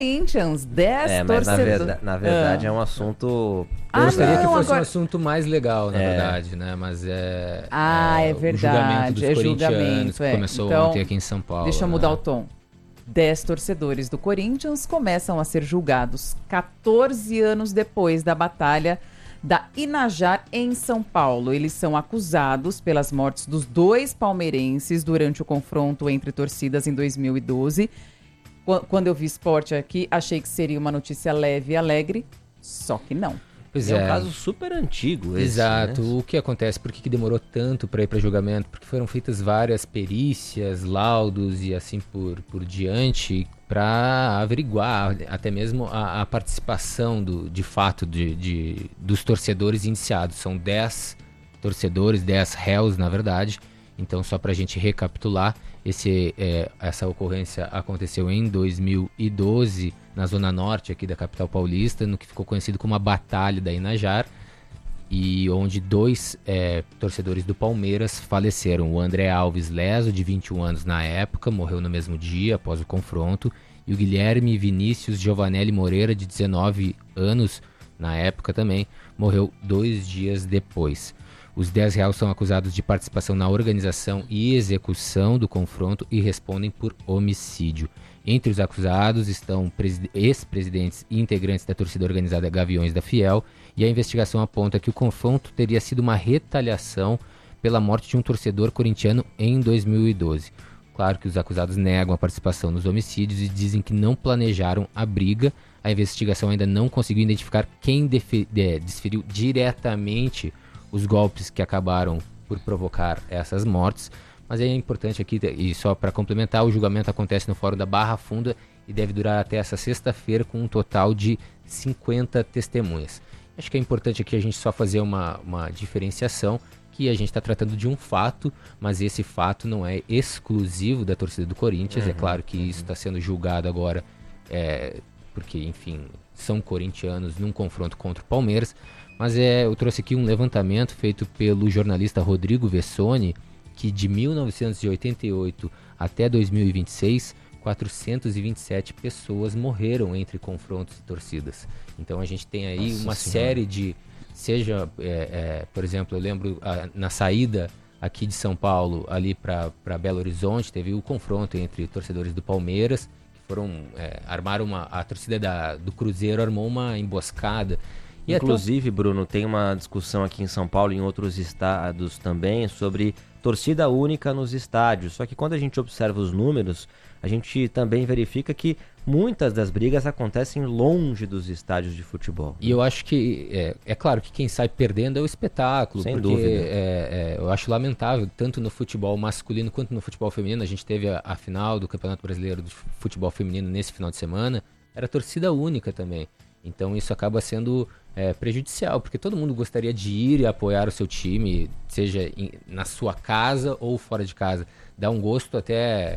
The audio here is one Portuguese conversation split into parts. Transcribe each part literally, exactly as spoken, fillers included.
Corinthians, dez É, mas na, torcedores. verda- na verdade Ah. é um assunto... Ah, Eu gostaria não, que fosse agora- um assunto mais legal, na É. verdade, né? Mas é... Ah, é o julgamento dos verdade, é corintianos, julgamento, que é. começou Então, ontem aqui em São Paulo. Deixa eu mudar né? o tom. Dez torcedores do Corinthians começam a ser julgados quatorze anos depois da batalha da Inajar em São Paulo. Eles são acusados pelas mortes dos dois palmeirenses durante o confronto entre torcidas em dois mil e doze. Qu- Quando eu vi esporte aqui, achei que seria uma notícia leve e alegre, só que não. Pois É é. um caso super antigo esse, Exato. né? O que acontece? Por que, que demorou tanto para ir para julgamento? Porque foram feitas várias perícias, laudos e assim por, por diante para averiguar até mesmo a, a participação do, de fato de, de, dos torcedores indiciados. São dez torcedores, dez réus na verdade. Então, só para a gente recapitular, esse, é, essa ocorrência aconteceu em dois mil e doze, na zona norte aqui da capital paulista, no que ficou conhecido como a Batalha da Inajar, e onde dois é, torcedores do Palmeiras faleceram. O André Alves Leso, de vinte e um anos na época, morreu no mesmo dia após o confronto, e o Guilherme Vinícius Giovanelli Moreira, de dezenove anos na época também, morreu dois dias depois. Os dez réus são acusados de participação na organização e execução do confronto e respondem por homicídio. Entre os acusados estão preside- ex-presidentes e integrantes da torcida organizada Gaviões da Fiel, e a investigação aponta que o confronto teria sido uma retaliação pela morte de um torcedor corintiano em dois mil e doze. Claro que os acusados negam a participação nos homicídios e dizem que não planejaram a briga. A investigação ainda não conseguiu identificar quem defe- de- desferiu diretamente os golpes que acabaram por provocar essas mortes, mas é importante aqui, e só para complementar, o julgamento acontece no Fórum da Barra Funda e deve durar até essa sexta-feira com um total de cinquenta testemunhas. Acho que é importante aqui a gente só fazer uma, uma diferenciação, que a gente está tratando de um fato, mas esse fato não é exclusivo da torcida do Corinthians. Uhum, é claro que uhum. isso está sendo julgado agora, é, porque, enfim, são corintianos num confronto contra o Palmeiras. Mas é, eu trouxe aqui um levantamento feito pelo jornalista Rodrigo Vessoni, que de mil novecentos e oitenta e oito até dois mil e vinte e seis, quatrocentas e vinte e sete pessoas morreram entre confrontos e torcidas. Então a gente tem aí Nossa uma Senhora. série de, seja, é, é, por exemplo, eu lembro a, na saída aqui de São Paulo, ali para Belo Horizonte, teve o confronto entre torcedores do Palmeiras, que foram, é, armaram uma, a torcida da, do Cruzeiro armou uma emboscada. E Inclusive, até... Bruno, tem uma discussão aqui em São Paulo e em outros estados também sobre torcida única nos estádios. Só que quando a gente observa os números, a gente também verifica que muitas das brigas acontecem longe dos estádios de futebol. E eu acho que, é, é claro que quem sai perdendo é o espetáculo. Sem porque dúvida. É, é, eu acho lamentável, tanto no futebol masculino quanto no futebol feminino. A gente teve a, a final do Campeonato Brasileiro de Futebol Feminino nesse final de semana. Era torcida única também. Então isso acaba sendo é, prejudicial, porque todo mundo gostaria de ir e apoiar o seu time, seja em, na sua casa ou fora de casa. Dá um gosto até...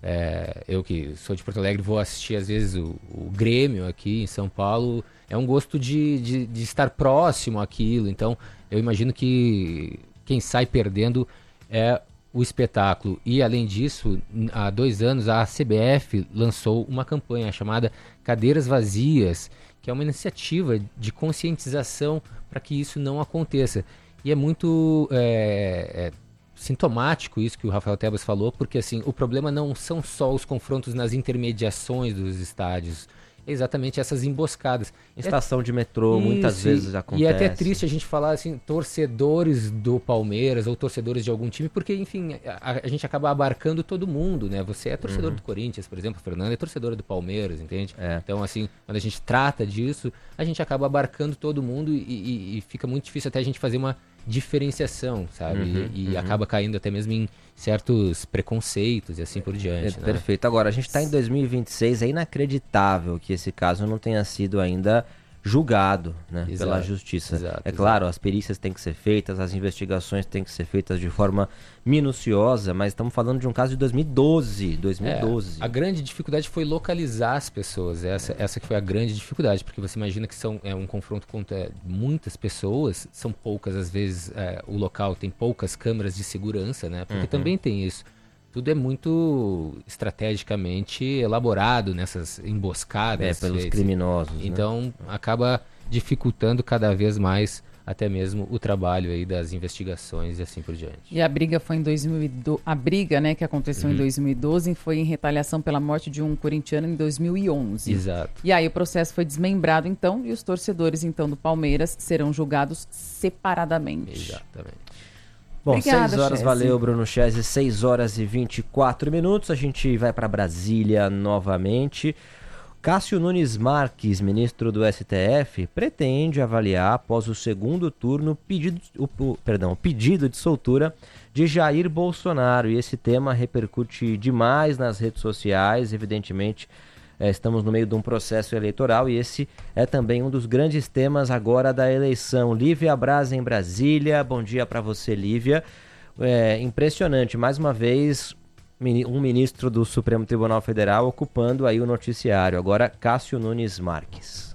É, eu que sou de Porto Alegre, vou assistir às vezes o, o Grêmio aqui em São Paulo. É um gosto de, de, de estar próximo àquilo. Então eu imagino que quem sai perdendo é o espetáculo. E além disso, há dois anos a C B F lançou uma campanha chamada Cadeiras Vazias, que é uma iniciativa de conscientização para que isso não aconteça. E é muito é, é, sintomático isso que o Rafael Tebas falou, porque assim, o problema não são só os confrontos nas intermediações dos estádios, é exatamente essas emboscadas. Estação de metrô, Isso, muitas vezes acontece. E é até triste a gente falar assim, torcedores do Palmeiras ou torcedores de algum time, porque, enfim, a, a gente acaba abarcando todo mundo, né? Você é torcedor Uhum. do Corinthians, por exemplo, a Fernanda é torcedora do Palmeiras, entende? É. Então, assim, quando a gente trata disso, a gente acaba abarcando todo mundo e, e, e fica muito difícil até a gente fazer uma diferenciação, sabe? Uhum, e e uhum. acaba caindo até mesmo em certos preconceitos e assim por diante. É, né? perfeito. Agora, a gente está em dois mil e vinte e seis, é inacreditável que esse caso não tenha sido ainda julgado, né, Exato, pela justiça. exato, é claro, as perícias têm que ser feitas, as investigações têm que ser feitas de forma minuciosa, mas estamos falando de um caso de dois mil e doze. dois mil e doze. É, a grande dificuldade foi localizar as pessoas. Essa, essa que foi a grande dificuldade, porque você imagina que são, é um confronto contra muitas pessoas, são poucas, às vezes, é, o local tem poucas câmeras de segurança, né? Porque Uhum. também tem isso. tudo é muito estrategicamente elaborado nessas emboscadas. É, pelos feitas. criminosos. Então, né? acaba dificultando cada vez mais até mesmo o trabalho aí das investigações e assim por diante. E a briga foi em dois mil e doze, a briga, né, que aconteceu uhum. em dois mil e doze foi em retaliação pela morte de um corintiano em dois mil e onze. Exato. E aí o processo foi desmembrado então e os torcedores então do Palmeiras serão julgados separadamente. Exatamente. Bom, Obrigada, seis horas, Chese. valeu, Bruno Chese, seis horas e vinte e quatro minutos, a gente vai para Brasília novamente. Cássio Nunes Marques, ministro do S T F, pretende avaliar após o segundo turno pedido, o, o, perdão, pedido de soltura de Jair Bolsonaro. E esse tema repercute demais nas redes sociais, evidentemente. É, estamos no meio de um processo eleitoral e esse é também um dos grandes temas agora da eleição. Lívia Braz em Brasília, bom dia para você, Lívia. É impressionante, mais uma vez, um ministro do Supremo Tribunal Federal ocupando aí o noticiário. Agora, Cássio Nunes Marques.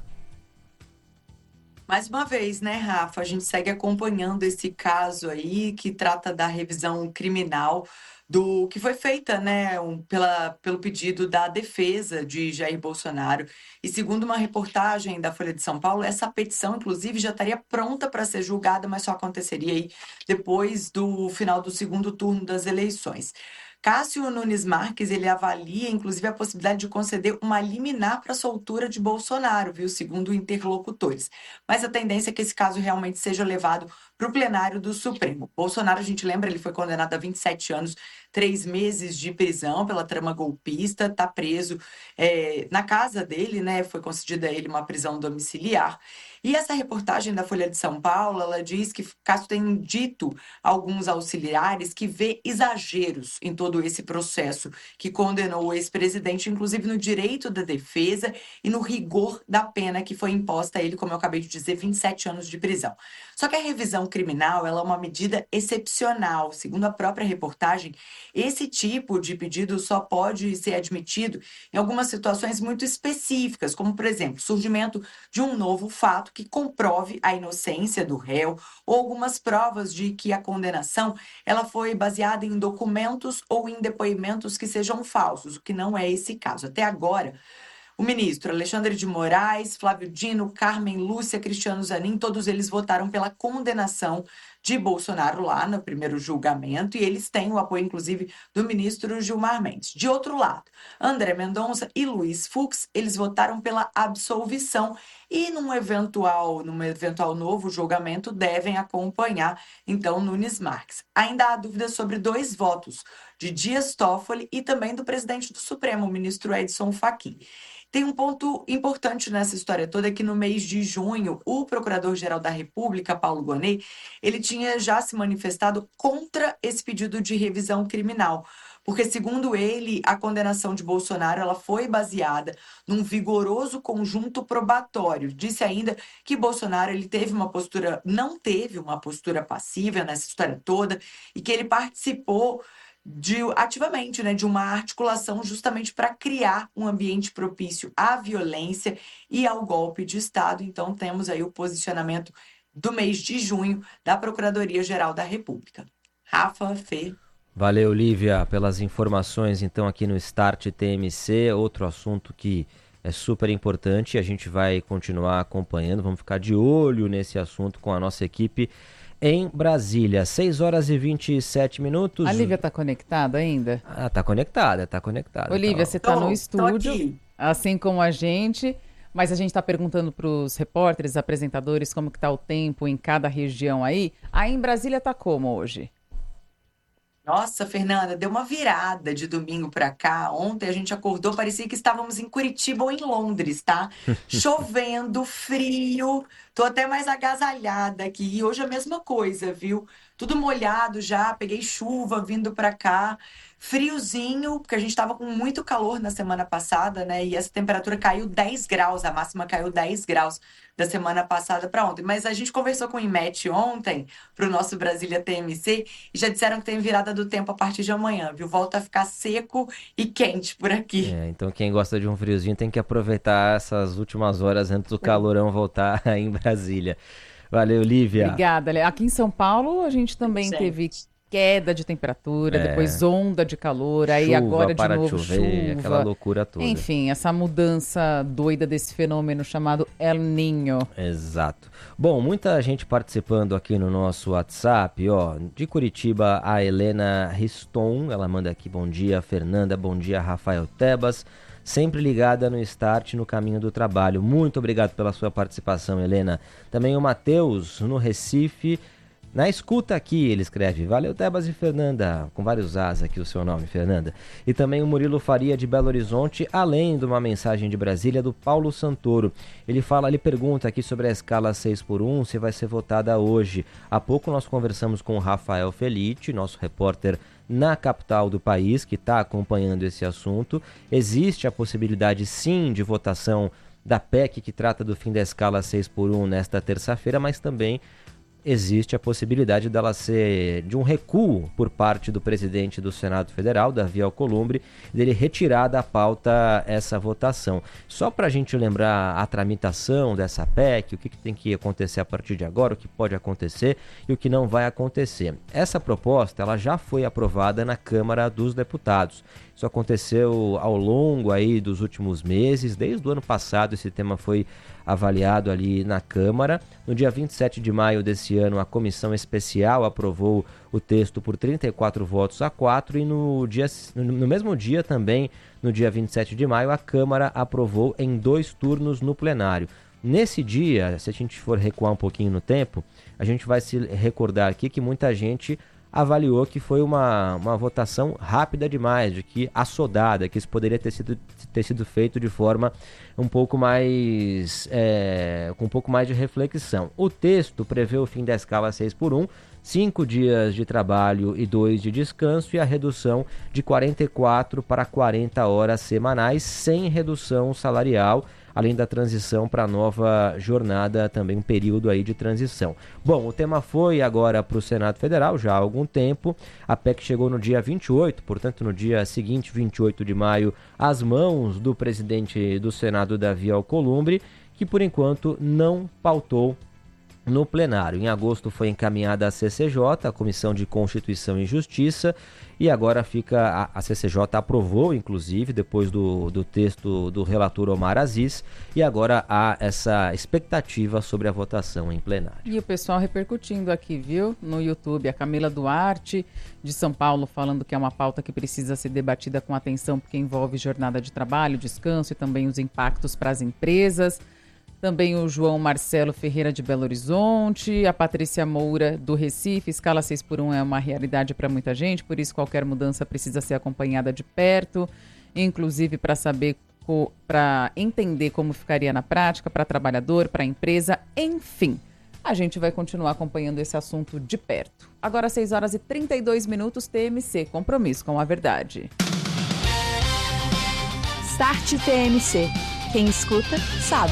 Mais uma vez, né, Rafa? A gente segue acompanhando esse caso aí que trata da revisão criminal do que foi feita, né, um, pela, pelo pedido da defesa de Jair Bolsonaro. E segundo uma reportagem da Folha de São Paulo, essa petição, inclusive, já estaria pronta para ser julgada, mas só aconteceria aí depois do final do segundo turno das eleições. Cássio Nunes Marques, ele avalia, inclusive, a possibilidade de conceder uma liminar para a soltura de Bolsonaro, viu, segundo interlocutores. Mas a tendência é que esse caso realmente seja levado para o plenário do Supremo. Bolsonaro, a gente lembra, ele foi condenado a vinte e sete anos, três meses de prisão pela trama golpista, está preso é, na casa dele, né? Foi concedida a ele uma prisão domiciliar. E essa reportagem da Folha de São Paulo, ela diz que Cássio tem dito a alguns auxiliares que vê exageros em todo esse processo, que condenou o ex-presidente, inclusive no direito da defesa e no rigor da pena que foi imposta a ele, como eu acabei de dizer, vinte e sete anos de prisão. Só que a revisão criminal, ela é uma medida excepcional. Segundo a própria reportagem, esse tipo de pedido só pode ser admitido em algumas situações muito específicas, como, por exemplo, surgimento de um novo fato que comprove a inocência do réu ou algumas provas de que a condenação ela foi baseada em documentos ou em depoimentos que sejam falsos, o que não é esse caso. Até agora, o ministro Alexandre de Moraes, Flávio Dino, Carmen Lúcia, Cristiano Zanin, todos eles votaram pela condenação de Bolsonaro lá no primeiro julgamento e eles têm o apoio, inclusive, do ministro Gilmar Mendes. De outro lado, André Mendonça e Luiz Fux, eles votaram pela absolvição e num eventual, num eventual novo julgamento devem acompanhar, então, Nunes Marques. Ainda há dúvidas sobre dois votos, de Dias Toffoli e também do presidente do Supremo, o ministro Edson Fachin. Tem um ponto importante nessa história toda, que no mês de junho, o Procurador-Geral da República, Paulo Gonet, ele tinha já se manifestado contra esse pedido de revisão criminal, porque, segundo ele, a condenação de Bolsonaro ela foi baseada num vigoroso conjunto probatório. Disse ainda que Bolsonaro ele teve uma postura, não teve uma postura passiva nessa história toda e que ele participou De, ativamente, né, de uma articulação justamente para criar um ambiente propício à violência e ao golpe de Estado. Então, temos aí o posicionamento do mês de junho da Procuradoria-Geral da República. Rafa, Fê. Valeu, Lívia, pelas informações, então, aqui no Start T M C, outro assunto que é super importante e a gente vai continuar acompanhando, vamos ficar de olho nesse assunto com a nossa equipe em Brasília, seis horas e vinte e sete minutos. A Lívia tá conectada ainda? Ah, tá conectada, tá conectada. Olívia, tá você tá Tô, no tô estúdio, aqui. assim como a gente, mas a gente tá perguntando pros repórteres, apresentadores, como que tá o tempo em cada região aí. Aí em Brasília tá como hoje? Nossa, Fernanda, deu uma virada de domingo para cá. Ontem a gente acordou, parecia que estávamos em Curitiba ou em Londres, tá? Chovendo, frio, tô até mais agasalhada aqui. E hoje a mesma coisa, viu? Tudo molhado já, peguei chuva vindo para cá. Friozinho, porque a gente estava com muito calor na semana passada, né? E essa temperatura caiu dez graus, a máxima caiu dez graus da semana passada para ontem. Mas a gente conversou com o IMET ontem, para o nosso Brasília T M C, e já disseram que tem virada do tempo a partir de amanhã, viu? Volta a ficar seco e quente por aqui. É, então quem gosta de um friozinho tem que aproveitar essas últimas horas antes do calorão voltar em Brasília. Valeu, Lívia. Obrigada. Aqui em São Paulo a gente também Gente. teve queda de temperatura, É. depois onda de calor, aí Chuva, agora de para de novo chover, chuva. aquela loucura toda. Enfim, essa mudança doida desse fenômeno chamado El Niño. Exato. Bom, muita gente participando aqui no nosso WhatsApp, ó. De Curitiba, a Helena Riston, ela manda aqui, bom dia, Fernanda, bom dia, Rafael Tebas. Sempre ligada no Start, no caminho do trabalho. Muito obrigado pela sua participação, Helena. Também o Matheus, no Recife, na escuta aqui, ele escreve, valeu Tebas e Fernanda, com vários As aqui o seu nome, Fernanda. E também o Murilo Faria de Belo Horizonte, além de uma mensagem de Brasília do Paulo Santoro. Ele fala, ele pergunta aqui sobre a escala seis por um, se vai ser votada hoje. Há pouco nós conversamos com o Rafael Felite, nosso repórter na capital do país, que está acompanhando esse assunto. Existe a possibilidade sim de votação da P E C que trata do fim da escala seis por um nesta terça-feira, mas também existe a possibilidade dela ser de um recuo por parte do presidente do Senado Federal, Davi Alcolumbre, dele retirar da pauta essa votação. Só para a gente lembrar a tramitação dessa P E C, o que, que tem que acontecer a partir de agora, o que pode acontecer e o que não vai acontecer. Essa proposta ela já foi aprovada na Câmara dos Deputados. Isso aconteceu ao longo aí dos últimos meses, desde o ano passado esse tema foi avaliado ali na Câmara. No dia vinte e sete de maio desse ano, a comissão especial aprovou o texto por trinta e quatro votos a quatro e no, dia, no mesmo dia também, no dia vinte e sete de maio, a Câmara aprovou em dois turnos no plenário. Nesse dia, se a gente for recuar um pouquinho no tempo, a gente vai se recordar aqui que muita gente avaliou que foi uma, uma votação rápida demais, de que assodada, que isso poderia ter sido, ter sido feito de forma um pouco mais, é, com um pouco mais de reflexão. O texto prevê o fim da escala seis por um, cinco dias de trabalho e dois de descanso e a redução de quarenta e quatro para quarenta horas semanais, sem redução salarial, além da transição para a nova jornada, também um período aí de transição. Bom, o tema foi agora para o Senado Federal já há algum tempo. A P E C chegou no dia vinte e oito, portanto no dia seguinte, vinte e oito de maio, às mãos do presidente do Senado, Davi Alcolumbre, que por enquanto não pautou no plenário. Em agosto foi encaminhada à C C J, a Comissão de Constituição e Justiça, e agora fica, a, a C C J aprovou, inclusive, depois do, do texto do relator Omar Aziz, e agora há essa expectativa sobre a votação em plenário. E o pessoal repercutindo aqui, viu, no YouTube, a Camila Duarte, de São Paulo, falando que é uma pauta que precisa ser debatida com atenção, porque envolve jornada de trabalho, descanso e também os impactos para as empresas. Também o João Marcelo Ferreira de Belo Horizonte, a Patrícia Moura do Recife, escala seis por um é uma realidade para muita gente, por isso qualquer mudança precisa ser acompanhada de perto, inclusive para saber, para entender como ficaria na prática, para trabalhador, para empresa, enfim. A gente vai continuar acompanhando esse assunto de perto. Agora seis horas e trinta e dois minutos, T M C, compromisso com a verdade. Start T M C. Quem escuta, sabe.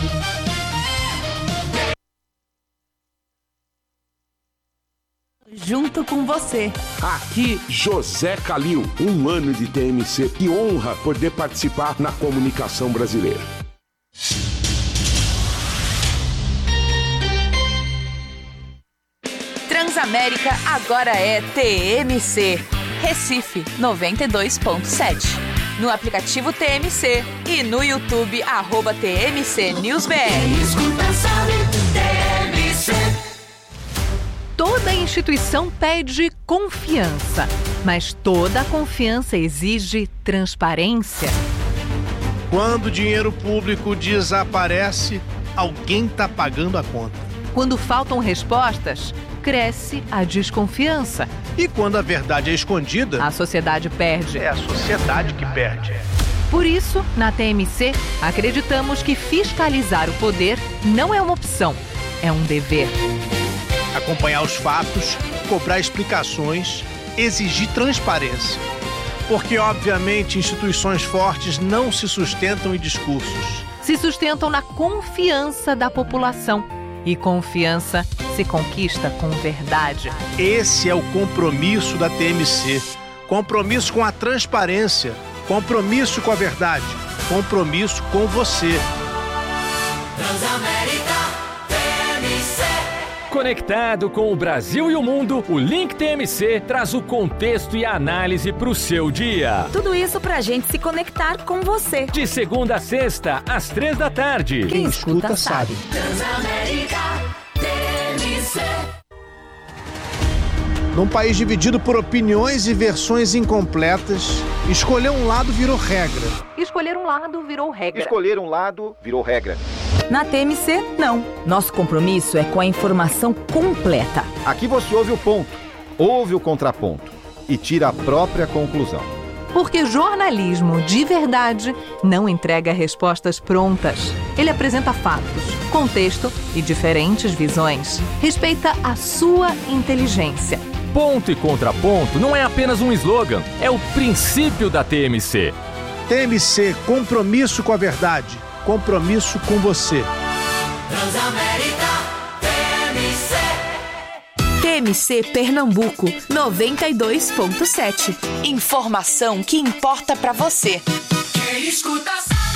Junto com você. Aqui, José Calil, um ano de T M C. Que honra poder participar na comunicação brasileira. Transamérica agora é T M C. Recife, noventa e dois ponto sete. No aplicativo T M C e no YouTube, arroba T M C News B R. Escuta, sabe, T M C. Toda instituição pede confiança, mas toda confiança exige transparência. Quando o dinheiro público desaparece, alguém está pagando a conta. Quando faltam respostas, cresce a desconfiança. E quando a verdade é escondida, a sociedade perde. É a sociedade que perde. Por isso, na T M C, acreditamos que fiscalizar o poder não é uma opção, é um dever. Acompanhar os fatos, cobrar explicações, exigir transparência. Porque, obviamente, instituições fortes não se sustentam em discursos. Se sustentam na confiança da população. E confiança se conquista com verdade. Esse é o compromisso da T M C. Compromisso com a transparência. Compromisso com a verdade. Compromisso com você. Transamérica T M C. Conectado com o Brasil e o mundo, o Link T M C traz o contexto e a análise para o seu dia. Tudo isso pra gente se conectar com você. De segunda a sexta, às três da tarde. Quem, Quem escuta, escuta sabe. Num país dividido por opiniões e versões incompletas, escolher um lado virou regra. Escolher um lado virou regra. Escolher um lado virou regra. Na T M C, não. Nosso compromisso é com a informação completa. Aqui você ouve o ponto, ouve o contraponto e tira a própria conclusão. Porque jornalismo de verdade não entrega respostas prontas. Ele apresenta fatos, contexto e diferentes visões. Respeita a sua inteligência. Ponto e contraponto não é apenas um slogan, é o princípio da T M C. T M C, compromisso com a verdade, compromisso com você. Transamérica T M C. T M C Pernambuco noventa e dois ponto sete. Informação que importa pra você. Quem escuta sabe.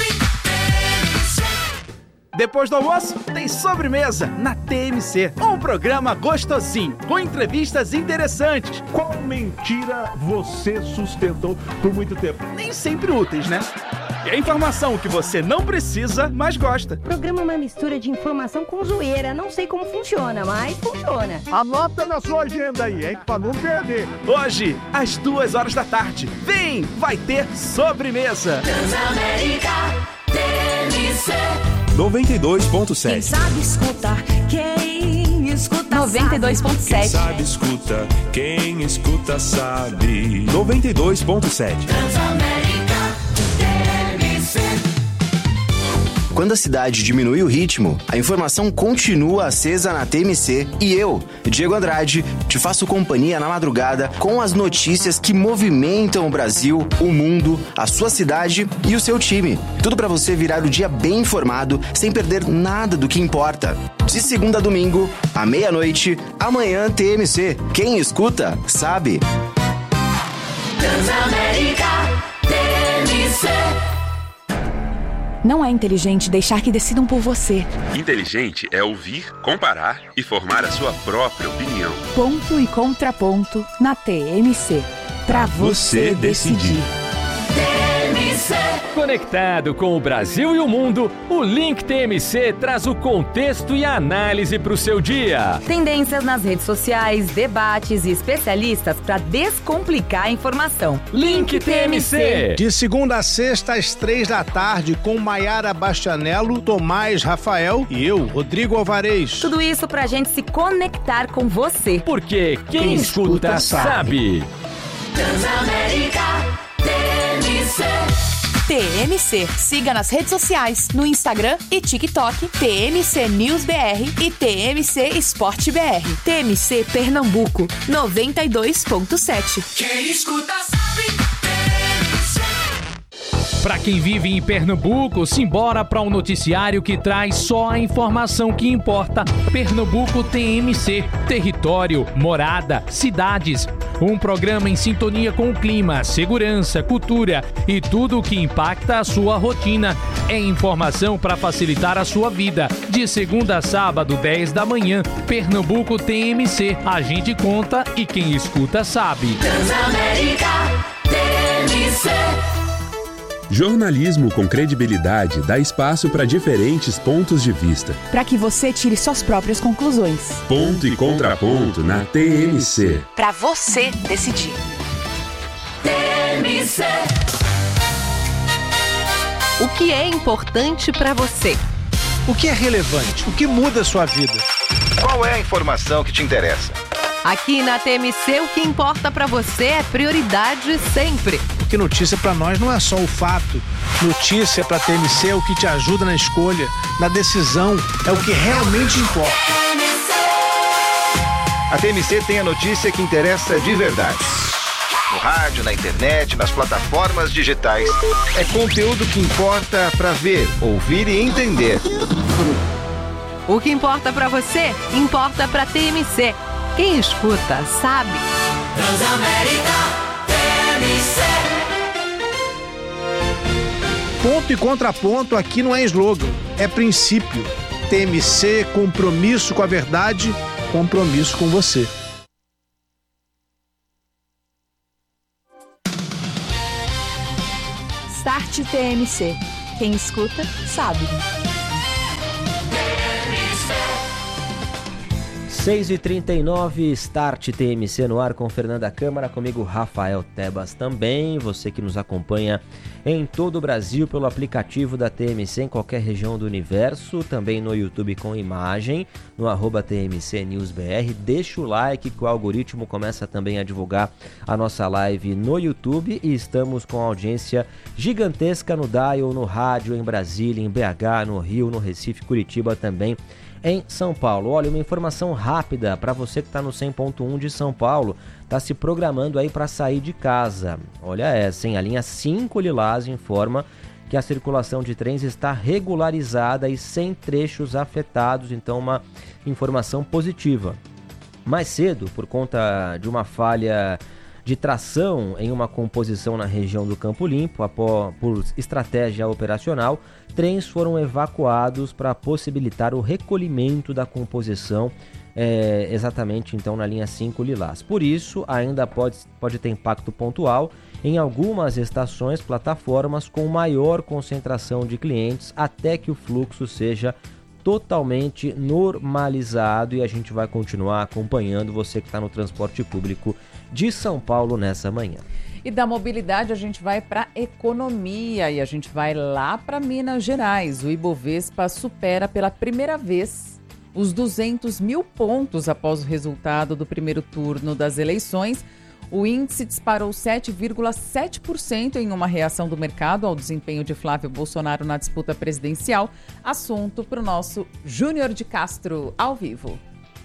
Depois do almoço, tem sobremesa na T M C. Um programa gostosinho, com entrevistas interessantes. Qual mentira você sustentou por muito tempo? Nem sempre úteis, né? E a informação que você não precisa, mas gosta. O programa é uma mistura de informação com zoeira. Não sei como funciona, mas funciona. Anota na sua agenda aí, hein? Pra não perder. Hoje, às duas horas da tarde. Vem, vai ter sobremesa. Transamérica T M C. noventa e dois ponto sete. Quem sabe escuta, quem escuta noventa e dois ponto sete. Quem sabe escuta, quem escuta sabe. noventa e dois ponto sete. Transamérica T M C. Quando a cidade diminui o ritmo, a informação continua acesa na T M C e eu, Diego Andrade, te faço companhia na madrugada com as notícias que movimentam o Brasil, o mundo, a sua cidade e o seu time. Tudo para você virar o dia bem informado, sem perder nada do que importa. De segunda a domingo, à meia-noite, amanhã T M C. Quem escuta, sabe. Transamérica T M C. Não é inteligente deixar que decidam por você. Inteligente é ouvir, comparar e formar a sua própria opinião. Ponto e contraponto na T M C. Pra você decidir. T M C. Conectado com o Brasil e o mundo, o Link T M C traz o contexto e a análise para o seu dia. Tendências nas redes sociais, debates e especialistas para descomplicar a informação. Link T M C. De segunda a sexta, às três da tarde, com Maiara Bastianello, Tomás Rafael e eu, Rodrigo Alvarez. Tudo isso pra gente se conectar com você. Porque quem, quem escuta, escuta sabe. sabe. Transamérica T M C. T M C. Siga nas redes sociais, no Instagram e TikTok, T M C News B R e T M C Esporte B R. T M C Pernambuco, noventa e dois ponto sete. Quem escuta sabe. Para quem vive em Pernambuco, simbora para um noticiário que traz só a informação que importa. Pernambuco T M C, território, morada, cidades. Um programa em sintonia com o clima, segurança, cultura e tudo o que impacta a sua rotina. É informação para facilitar a sua vida. De segunda a sábado, dez da manhã, Pernambuco T M C. A gente conta e quem escuta sabe. Transamérica T M C. Jornalismo com credibilidade dá espaço para diferentes pontos de vista. Para que você tire suas próprias conclusões. Ponto e contraponto na T M C. Para você decidir. T M C. O que é importante para você? O que é relevante? O que muda a sua vida? Qual é a informação que te interessa? Aqui na T M C, o que importa para você é prioridade sempre. Porque notícia para nós não é só o fato. Notícia para T M C é o que te ajuda na escolha, na decisão, é o que realmente importa. A T M C tem a notícia que interessa de verdade. No rádio, na internet, nas plataformas digitais. É conteúdo que importa para ver, ouvir e entender. O que importa para você, importa para T M C. Quem escuta, sabe. Transamérica T M C. Ponto e contraponto aqui não é slogan, é princípio. T M C, compromisso com a verdade, compromisso com você. Start T M C. Quem escuta, sabe. seis e trinta e nove, Start T M C no ar com Fernanda Câmara, comigo Rafael Tebas também. Você que nos acompanha em todo o Brasil pelo aplicativo da T M C em qualquer região do universo, também no YouTube com imagem, no arroba T M C News B R. Deixa o like que o algoritmo começa também a divulgar a nossa live no YouTube e estamos com audiência gigantesca no Dial, no rádio, em Brasília, em B H, no Rio, no Recife, Curitiba também. Em São Paulo. Olha, uma informação rápida para você que está no cem ponto um de São Paulo, está se programando aí para sair de casa. Olha essa, hein? A linha cinco Lilás informa que a circulação de trens está regularizada e sem trechos afetados, então uma informação positiva. Mais cedo, por conta de uma falha de tração em uma composição na região do Campo Limpo, após, por estratégia operacional, trens foram evacuados para possibilitar o recolhimento da composição, é, exatamente então na linha cinco Lilás. Por isso, ainda pode, pode ter impacto pontual em algumas estações, plataformas com maior concentração de clientes, até que o fluxo seja totalmente normalizado, e a gente vai continuar acompanhando você que está no transporte público de São Paulo nessa manhã. E da mobilidade a gente vai para economia e a gente vai lá para Minas Gerais. O Ibovespa supera pela primeira vez os duzentos mil pontos após o resultado do primeiro turno das eleições. O índice disparou sete vírgula sete por cento em uma reação do mercado ao desempenho de Flávio Bolsonaro na disputa presidencial. Assunto para o nosso Júnior de Castro, ao vivo.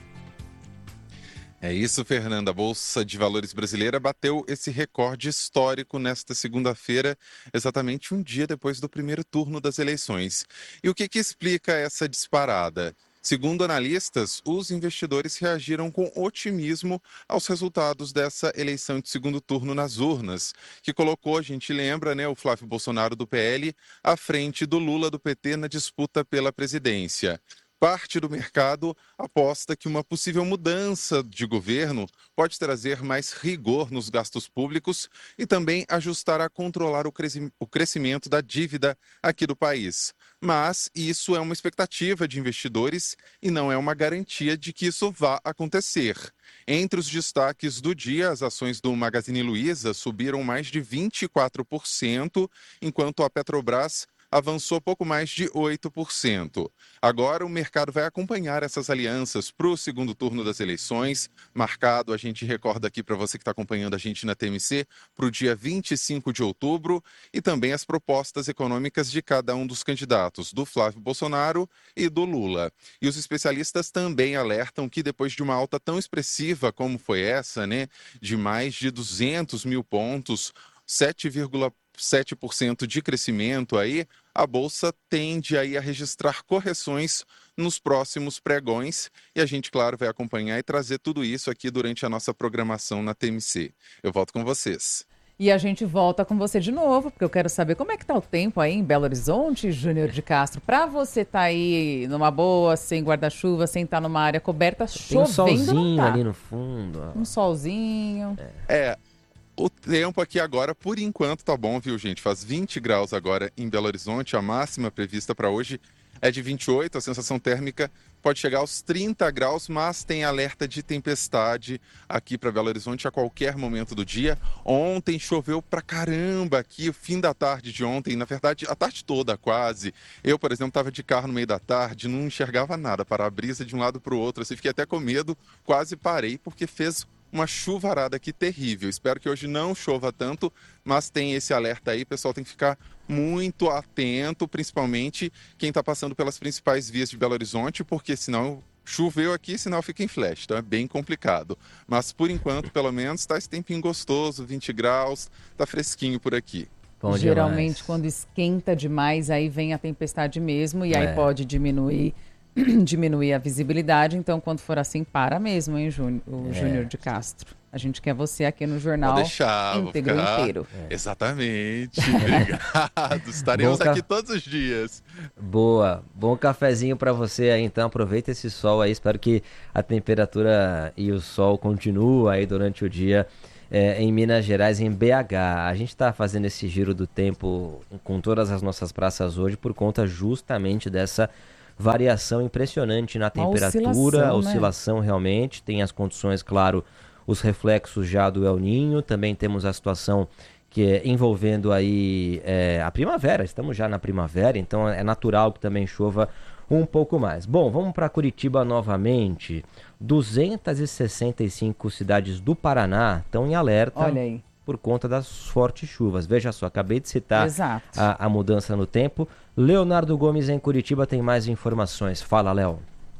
É isso, Fernanda. A Bolsa de Valores brasileira bateu esse recorde histórico nesta segunda-feira, exatamente um dia depois do primeiro turno das eleições. E o que que explica essa disparada? Segundo analistas, os investidores reagiram com otimismo aos resultados dessa eleição de segundo turno nas urnas, que colocou, a gente lembra, né, o Flávio Bolsonaro do P L à frente do Lula do P T na disputa pela presidência. Parte do mercado aposta que uma possível mudança de governo pode trazer mais rigor nos gastos públicos e também ajustar a controlar o, cresci- o crescimento da dívida aqui do país. Mas isso é uma expectativa de investidores e não é uma garantia de que isso vá acontecer. Entre os destaques do dia, as ações do Magazine Luiza subiram mais de vinte e quatro por cento, enquanto a Petrobras avançou pouco mais de oito por cento. Agora o mercado vai acompanhar essas alianças para o segundo turno das eleições, marcado, a gente recorda aqui para você que está acompanhando a gente na T M C, para o dia vinte e cinco de outubro, e também as propostas econômicas de cada um dos candidatos, do Flávio Bolsonaro e do Lula. E os especialistas também alertam que depois de uma alta tão expressiva como foi essa, né, de mais de duzentos mil pontos, sete vírgula sete por cento de crescimento aí, a Bolsa tende aí a registrar correções nos próximos pregões e a gente, claro, vai acompanhar e trazer tudo isso aqui durante a nossa programação na T M C. Eu volto com vocês. E a gente volta com você de novo, porque eu quero saber como é que tá o tempo aí em Belo Horizonte, Júnior de Castro. Para você tá aí numa boa, sem guarda-chuva, sem estar numa área coberta, Tem chovendo, um solzinho não tá? ali no fundo. Ó. Um solzinho. É. é. O tempo aqui agora, por enquanto, tá bom, viu, gente? Faz vinte graus agora em Belo Horizonte. A máxima prevista para hoje é de vinte e oito. A sensação térmica pode chegar aos trinta graus, mas tem alerta de tempestade aqui para Belo Horizonte a qualquer momento do dia. Ontem choveu pra caramba aqui, o fim da tarde de ontem, na verdade, a tarde toda quase. Eu, por exemplo, estava de carro no meio da tarde, não enxergava nada, para a brisa de um lado para o outro. Assim, fiquei até com medo, quase parei, porque fez uma chuvarada aqui terrível. Espero que hoje não chova tanto, mas tem esse alerta aí, o pessoal tem que ficar muito atento, principalmente quem está passando pelas principais vias de Belo Horizonte, porque senão choveu aqui, senão fica em flash, então é bem complicado. Mas por enquanto, pelo menos, está esse tempinho gostoso, vinte graus, tá fresquinho por aqui. Bom Geralmente, demais. quando esquenta demais, aí vem a tempestade mesmo, e aí É. pode diminuir diminuir a visibilidade. Então, quando for assim, para mesmo, hein, Júnior, o É. Júnior de Castro. A gente quer você aqui no jornal Pode deixar, íntegro ficar... inteiro. É. Exatamente. Obrigado. Estaremos Bom, aqui todos os dias. Boa. Bom cafezinho para você aí, então. Aproveita esse sol aí. Espero que a temperatura e o sol continuem aí durante o dia é, em Minas Gerais, em B H. A gente está fazendo esse giro do tempo com todas as nossas praças hoje por conta justamente dessa variação impressionante na temperatura, oscilação, oscilação né? realmente. Tem as condições, claro, os reflexos já do El Niño, também temos a situação que é envolvendo aí é, a primavera, estamos já na primavera, então é natural que também chova um pouco mais. Bom, vamos para Curitiba novamente. duzentas e sessenta e cinco cidades do Paraná estão em alerta Olha aí. por conta das fortes chuvas. Veja só, acabei de citar a, a mudança no tempo. Leonardo Gomes em Curitiba tem mais informações. Fala, Léo.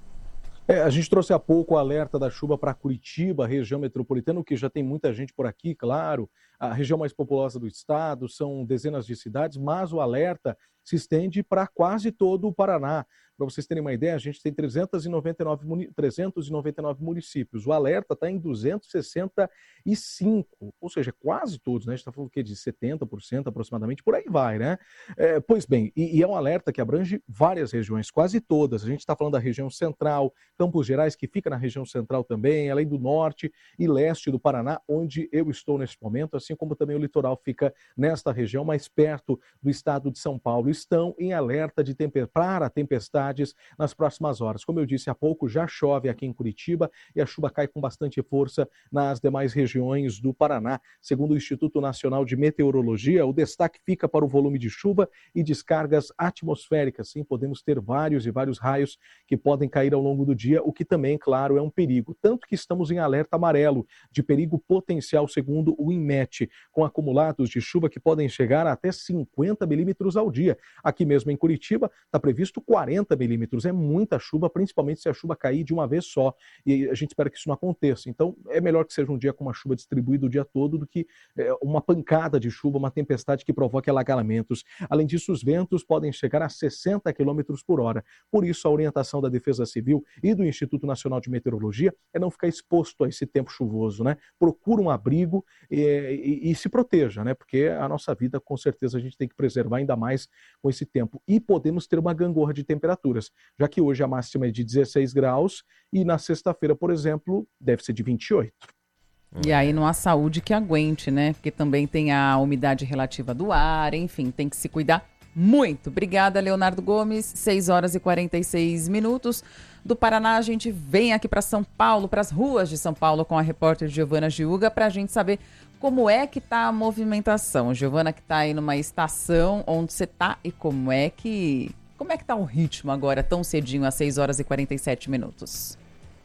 É, a gente trouxe há pouco o alerta da chuva para Curitiba, região metropolitana, que já tem muita gente por aqui, claro, a região mais populosa do estado, são dezenas de cidades, mas o alerta se estende para quase todo o Paraná. Para vocês terem uma ideia, a gente tem trezentos e noventa e nove, trezentos e noventa e nove municípios. O alerta está em duzentos e sessenta e cinco, ou seja, quase todos, né? A gente está falando que de setenta por cento aproximadamente, por aí vai, né? É, pois bem, e, e é um alerta que abrange várias regiões, quase todas. A gente está falando da região central, Campos Gerais, que fica na região central também, além do norte e leste do Paraná, onde eu estou neste momento, assim como também o litoral fica nesta região, mais perto do estado de São Paulo. Estão em alerta de temper... para tempestades nas próximas horas. Como eu disse há pouco, já chove aqui em Curitiba e a chuva cai com bastante força nas demais regiões do Paraná. Segundo o Instituto Nacional de Meteorologia, o destaque fica para o volume de chuva e descargas atmosféricas. Sim, podemos ter vários e vários raios que podem cair ao longo do dia, o que também, claro, é um perigo. Tanto que estamos em alerta amarelo de perigo potencial, segundo o INMET, com acumulados de chuva que podem chegar a até cinquenta milímetros ao dia. Aqui mesmo em Curitiba está previsto quarenta milímetros. É muita chuva, principalmente se a chuva cair de uma vez só. E a gente espera que isso não aconteça. Então, é melhor que seja um dia com uma chuva distribuída o dia todo do que é, uma pancada de chuva, uma tempestade que provoque alagamentos. Além disso, os ventos podem chegar a sessenta quilômetros por hora. Por isso, a orientação da Defesa Civil e do Instituto Nacional de Meteorologia é não ficar exposto a esse tempo chuvoso, né? Procura um abrigo e, e, e se proteja, né? Porque a nossa vida, com certeza, a gente tem que preservar ainda mais com esse tempo. E podemos ter uma gangorra de temperatura, já que hoje a máxima é de dezesseis graus e na sexta-feira, por exemplo, deve ser de vinte e oito. E aí não há saúde que aguente, né? Porque também tem a umidade relativa do ar, enfim, tem que se cuidar muito. Obrigada, Leonardo Gomes. seis horas e quarenta e seis minutos. Do Paraná, a gente vem aqui para São Paulo, para as ruas de São Paulo, com a repórter Giovana Giuga, para a gente saber como é que está a movimentação. Giovana, que está aí numa estação, onde você está e como é que... Como é que está o ritmo agora, tão cedinho, às seis horas e quarenta e sete minutos?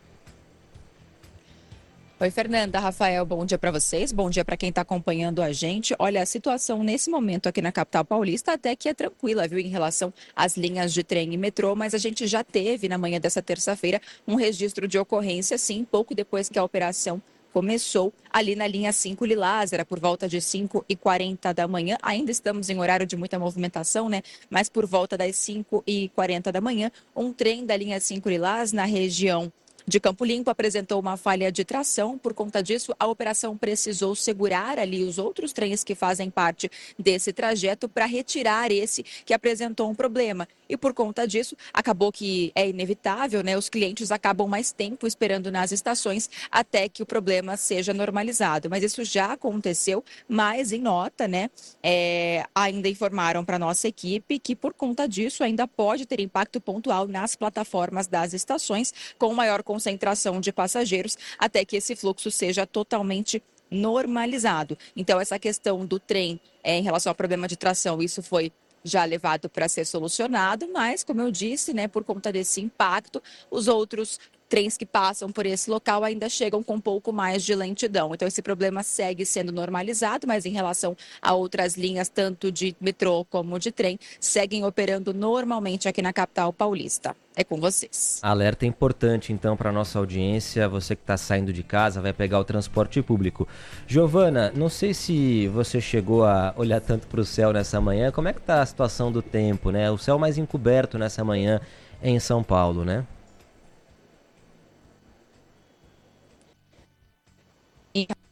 Oi, Fernanda, Rafael, bom dia para vocês, bom dia para quem está acompanhando a gente. Olha, a situação nesse momento aqui na capital paulista até que é tranquila, viu, em relação às linhas de trem e metrô, mas a gente já teve na manhã dessa terça-feira um registro de ocorrência, sim, pouco depois que a operação começou ali na linha cinco Lilás, era por volta de cinco e quarenta da manhã. Ainda estamos em horário de muita movimentação, né? Mas por volta das cinco e quarenta da manhã, um trem da linha cinco Lilás na região de Campo Limpo apresentou uma falha de tração. Por conta disso, a operação precisou segurar ali os outros trens que fazem parte desse trajeto para retirar esse que apresentou um problema. E por conta disso, acabou que é inevitável, né? Os clientes acabam mais tempo esperando nas estações até que o problema seja normalizado. Mas isso já aconteceu, mas em nota, né? É, ainda informaram para a nossa equipe que por conta disso ainda pode ter impacto pontual nas plataformas das estações, com maior concentração de passageiros, até que esse fluxo seja totalmente normalizado. Então, essa questão do trem é, em relação ao problema de tração, isso foi já levado para ser solucionado, mas, como eu disse, né, por conta desse impacto, os outros trens que passam por esse local ainda chegam com um pouco mais de lentidão. Então, esse problema segue sendo normalizado, mas em relação a outras linhas, tanto de metrô como de trem, seguem operando normalmente aqui na capital paulista. É com vocês. Alerta importante, então, para a nossa audiência. Você que está saindo de casa, vai pegar o transporte público. Giovana, não sei se você chegou a olhar tanto para o céu nessa manhã. Como é que está a situação do tempo, né? O céu mais encoberto nessa manhã em São Paulo, né? Em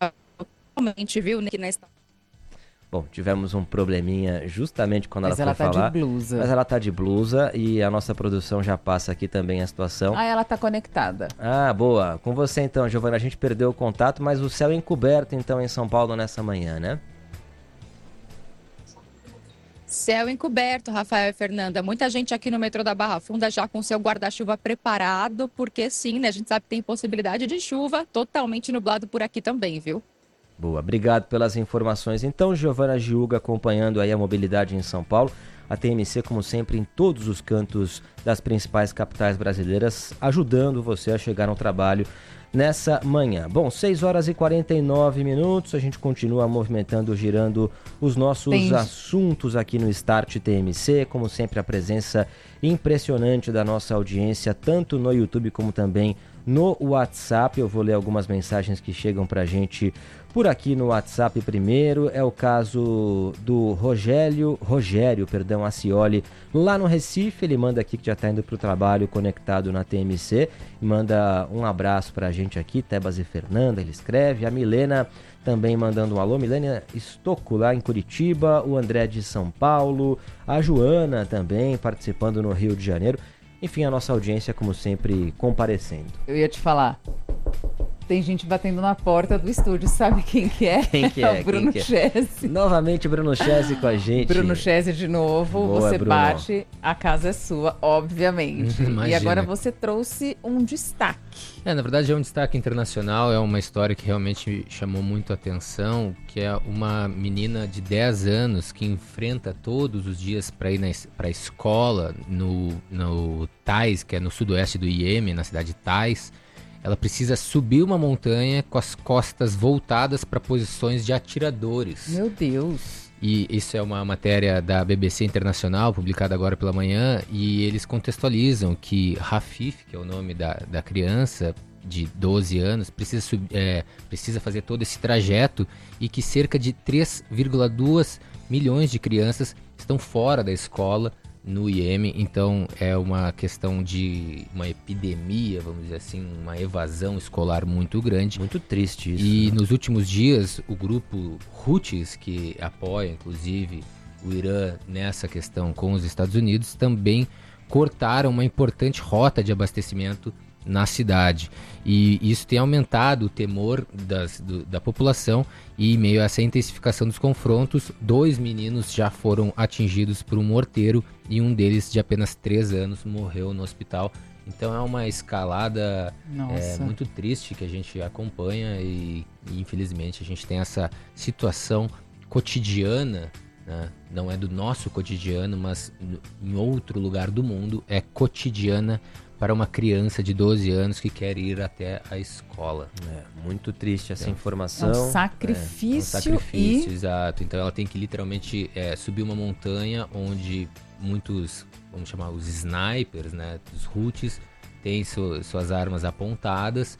realmente, viu, que na estação. Bom, tivemos um probleminha justamente quando Mas ela foi ela tá falar. de blusa. Mas ela tá de blusa e a nossa produção já passa aqui também a situação. Ah, ela tá conectada. Ah, boa. Com você então, Giovana, a gente perdeu o contato, mas o céu é encoberto então em São Paulo nessa manhã, né? Céu encoberto, Rafael e Fernanda. Muita gente aqui no metrô da Barra Funda já com seu guarda-chuva preparado, porque sim, né? A gente sabe que tem possibilidade de chuva, totalmente nublado por aqui também, viu? Boa, obrigado pelas informações. Então, Giovana Giuga acompanhando aí a mobilidade em São Paulo. A T M C, como sempre, em todos os cantos das principais capitais brasileiras, ajudando você a chegar no trabalho nessa manhã. Bom, seis horas e quarenta e nove minutos, a gente continua movimentando, girando os nossos Tem... assuntos aqui no Start T M C, como sempre a presença impressionante da nossa audiência, tanto no YouTube como também no WhatsApp. Eu vou ler algumas mensagens que chegam pra gente por aqui no WhatsApp primeiro. É o caso do Rogério, Rogério, perdão, Acioli, lá no Recife. Ele manda aqui que já está indo para o trabalho conectado na T M C. Manda um abraço para a gente aqui, Tebas e Fernanda, ele escreve. A Milena também mandando um alô. Milena Estocco lá em Curitiba. O André de São Paulo. A Joana também participando no Rio de Janeiro. Enfim, a nossa audiência, como sempre, comparecendo. Eu ia te falar. Tem gente batendo na porta do estúdio, sabe quem que é? Quem que é? É o Bruno Quem que Chese. É? Novamente Bruno Chese com a gente. Bruno Chese de novo, Boa, você Bruno. bate, a casa é sua, obviamente. Imagina. E agora você trouxe um destaque. É, na verdade é um destaque internacional, é uma história que realmente chamou muito a atenção, que é uma menina de dez anos que enfrenta todos os dias para ir para a escola no, no Taiz, que é no sudoeste do Iêmen, na cidade de Taiz. Ela precisa subir uma montanha com as costas voltadas para posições de atiradores. Meu Deus! E isso é uma matéria da B B C Internacional, publicada agora pela manhã, e eles contextualizam que Rafif, que é o nome da, da criança de doze anos, precisa, sub, é, precisa fazer todo esse trajeto e que cerca de três vírgula dois milhões de crianças estão fora da escola no Iêmen. Então é uma questão de uma epidemia, vamos dizer assim, uma evasão escolar muito grande. Muito triste isso. E né? nos últimos dias, o grupo Houthis, que apoia inclusive o Irã nessa questão com os Estados Unidos, também cortaram uma importante rota de abastecimento na cidade. E isso tem aumentado o temor das, do, da população, e em meio a essa intensificação dos confrontos, dois meninos já foram atingidos por um morteiro e um deles, de apenas três anos, morreu no hospital. Então é uma escalada é, muito triste que a gente acompanha e, e infelizmente a gente tem essa situação cotidiana, né? Não é do nosso cotidiano, mas em outro lugar do mundo é cotidiana para uma criança de doze anos que quer ir até a escola. É, muito triste essa é. informação. É um sacrifício. É, um sacrifício, e... exato. Então ela tem que literalmente é, subir uma montanha onde muitos, vamos chamar os snipers, né, dos Houthis, têm su- suas armas apontadas.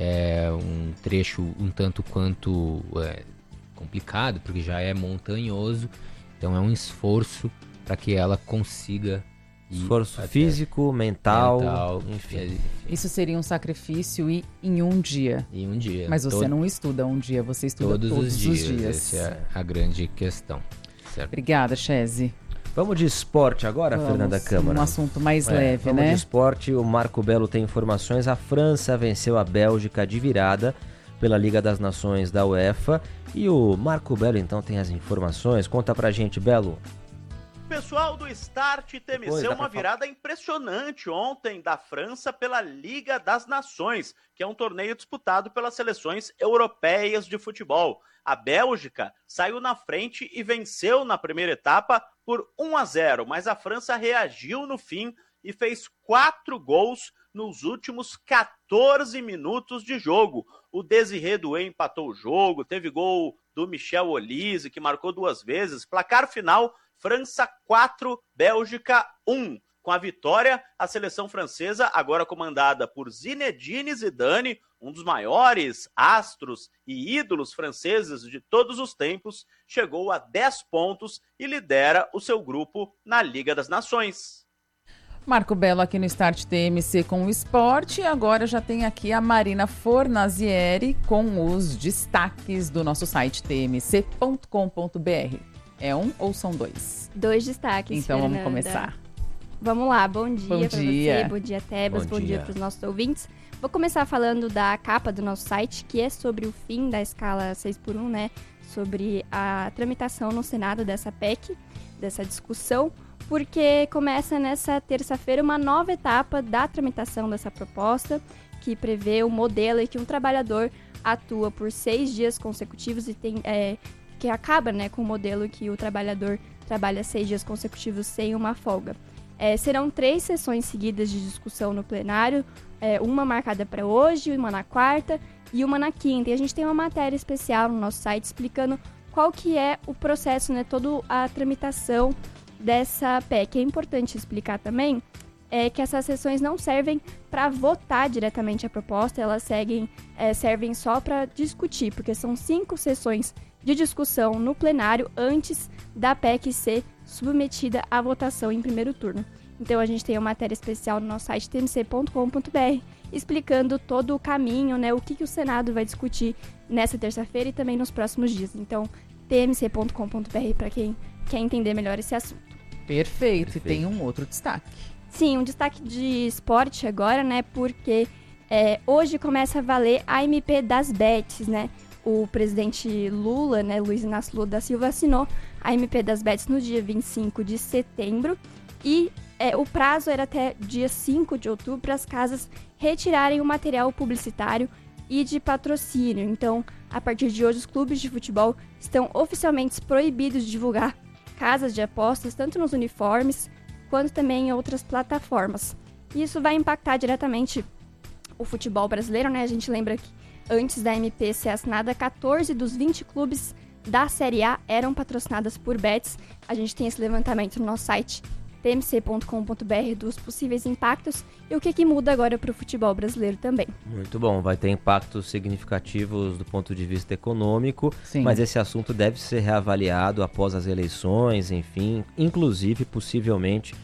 É um trecho um tanto quanto é, complicado, porque já é montanhoso. Então é um esforço para que ela consiga... Esforço físico, mental, mental enfim. enfim. Isso seria um sacrifício e em um dia. Em um dia. Mas você Todo... não estuda um dia, você estuda todos, todos os dias. os dias. Essa é a grande questão. Certo? Obrigada, Chese. Vamos de esporte agora, vamos, Fernanda Câmara. Um assunto mais é, leve, vamos né? Vamos de esporte, o Marco Belo tem informações. A França venceu a Bélgica de virada pela Liga das Nações da UEFA. E o Marco Belo, então, tem as informações. Conta pra gente, Belo. Pessoal do Start T M C, uma virada impressionante ontem da França pela Liga das Nações, que é um torneio disputado pelas seleções europeias de futebol. A Bélgica saiu na frente e venceu na primeira etapa por um a zero, mas a França reagiu no fim e fez quatro gols nos últimos quatorze minutos de jogo. O Désiré Doué empatou o jogo, teve gol do Michel Olise, que marcou duas vezes. Placar final: França quatro, Bélgica um. Com a vitória, a seleção francesa, agora comandada por Zinedine Zidane, um dos maiores astros e ídolos franceses de todos os tempos, chegou a dez pontos e lidera o seu grupo na Liga das Nações. Marco Belo aqui no Start T M C com o esporte. Agora já tem aqui a Marina Fornazieri com os destaques do nosso site t m c ponto com ponto b r. É um ou são dois? Dois destaques, Então Fernanda. vamos começar. Vamos lá, bom dia Bom para dia. você, bom dia Tebas, Bom bom, dia dia. para os nossos ouvintes. Vou começar falando da capa do nosso site, que é sobre o fim da escala seis por um, né? Sobre a tramitação no Senado dessa P E C, dessa discussão, porque começa nessa terça-feira uma nova etapa da tramitação dessa proposta, que prevê o modelo em que um trabalhador atua por seis dias consecutivos e tem, é, que acaba, né, com o modelo em que o trabalhador trabalha seis dias consecutivos sem uma folga. É, serão três sessões seguidas de discussão no plenário, é, uma marcada para hoje, uma na quarta e uma na quinta. E a gente tem uma matéria especial no nosso site explicando qual que é o processo, né, toda a tramitação dessa P E C. É importante explicar também é, que essas sessões não servem para votar diretamente a proposta, elas seguem, é, servem só para discutir, porque são cinco sessões de discussão no plenário antes da P E C ser submetida à votação em primeiro turno. Então a gente tem uma matéria especial no nosso site t m c ponto com ponto b r explicando todo o caminho, né, o que, que o Senado vai discutir nessa terça-feira e também nos próximos dias. Então t m c ponto com ponto b r para quem quer entender melhor esse assunto. Perfeito. Perfeito. E tem um outro destaque. Sim, um destaque de esporte agora, né, porque é, hoje começa a valer a M P das bets, né? O presidente Lula, né, Luiz Inácio Lula da Silva, assinou a M P das bets no dia vinte e cinco de setembro e é, o prazo era até dia cinco de outubro para as casas retirarem o material publicitário e de patrocínio. Então, a partir de hoje, os clubes de futebol estão oficialmente proibidos de divulgar casas de apostas, tanto nos uniformes quanto também em outras plataformas. E isso vai impactar diretamente o futebol brasileiro, né? A gente lembra que antes da M P ser assinada, catorze dos vinte clubes da Série A eram patrocinadas por bets. A gente tem esse levantamento no nosso site t m c ponto com ponto b r dos possíveis impactos e o que, que muda agora para o futebol brasileiro também. Muito bom, vai ter impactos significativos do ponto de vista econômico, Sim. mas esse assunto deve ser reavaliado após as eleições, enfim, inclusive, possivelmente,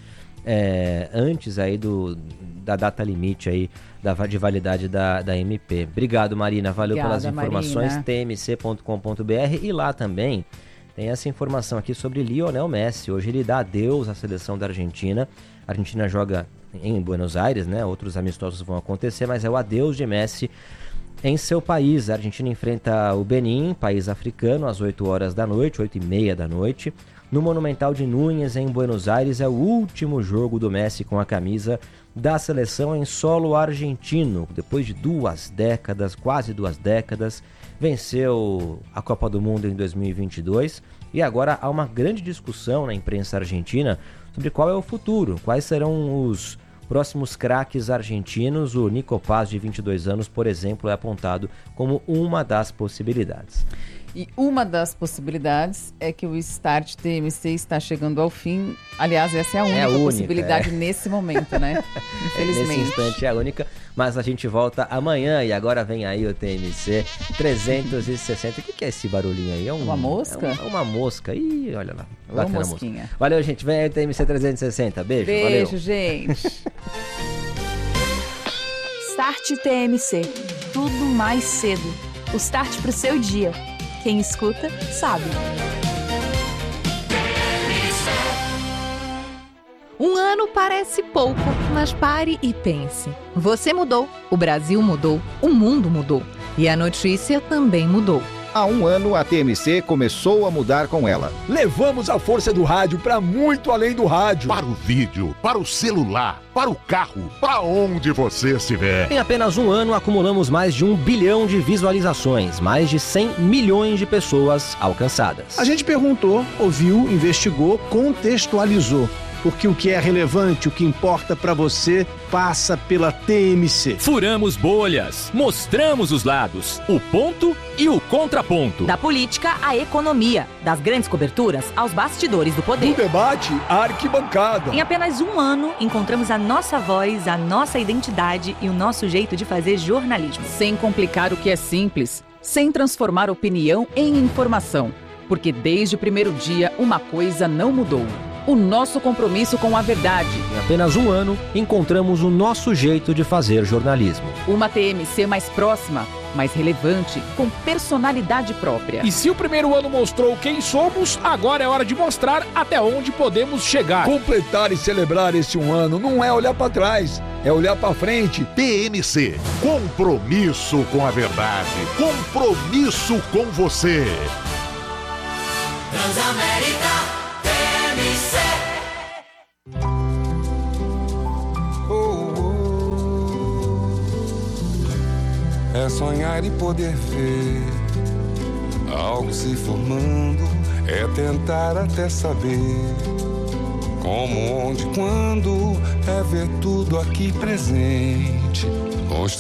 é, antes aí do, da data limite aí da, de validade da, da M P. Obrigado, Marina, valeu Obrigada, pelas informações, Marina. t m c ponto com ponto b r e lá também tem essa informação aqui sobre Lionel Messi. Hoje ele dá adeus à seleção da Argentina. A Argentina joga em Buenos Aires, né? Outros amistosos vão acontecer, mas é o adeus de Messi em seu país. A Argentina enfrenta o Benin, país africano, às oito horas da noite, oito e meia da noite. No Monumental de Núñez, em Buenos Aires, é o último jogo do Messi com a camisa da seleção em solo argentino. Depois de duas décadas, quase duas décadas, venceu a Copa do Mundo em dois mil e vinte e dois e agora há uma grande discussão na imprensa argentina sobre qual é o futuro, quais serão os próximos craques argentinos. O Nico Paz, de vinte e dois anos, por exemplo, é apontado como uma das possibilidades. E uma das possibilidades é que o Start T M C está chegando ao fim. Aliás, essa é a única, é a única possibilidade é. nesse momento, né? Infelizmente. Nesse instante é a única, mas a gente volta amanhã e agora vem aí o T M C trezentos e sessenta. O que, que é esse barulhinho aí? É um, uma mosca? É um, uma mosca. Ih, olha lá. Uma mosquinha. Mosca. Valeu, gente. Vem aí o T M C trezentos e sessenta. Beijo. Beijo, valeu. gente. Start T M C. Tudo mais cedo. O start pro seu dia. Quem escuta, sabe. Um ano parece pouco, mas pare e pense. Você mudou, o Brasil mudou, o mundo mudou. E a notícia também mudou. Há um ano, a T M C começou a mudar com ela. Levamos a força do rádio para muito além do rádio. Para o vídeo, para o celular, para o carro, para onde você estiver. Em apenas um ano, acumulamos mais de um bilhão de visualizações, mais de cem milhões de pessoas alcançadas. A gente perguntou, ouviu, investigou, contextualizou. Porque o que é relevante, o que importa para você, passa pela T M C. Furamos bolhas, mostramos os lados, o ponto e o contraponto. Da política à economia, das grandes coberturas aos bastidores do poder. Do debate à arquibancada. Em apenas um ano, encontramos a nossa voz, a nossa identidade e o nosso jeito de fazer jornalismo. Sem complicar o que é simples, sem transformar opinião em informação. Porque desde o primeiro dia, uma coisa não mudou. o nosso compromisso com a verdade. Em apenas um ano, encontramos o nosso jeito de fazer jornalismo. Uma T M C mais próxima, mais relevante, com personalidade própria. E se o primeiro ano mostrou quem somos, agora é hora de mostrar até onde podemos chegar. Completar e celebrar esse um ano não é olhar para trás, é olhar para frente. T M C, compromisso com a verdade, compromisso com você. Transamérica T M C. Oh, oh. É sonhar e poder ver algo se formando, é tentar até saber como, onde, quando, é ver tudo aqui presente. Construir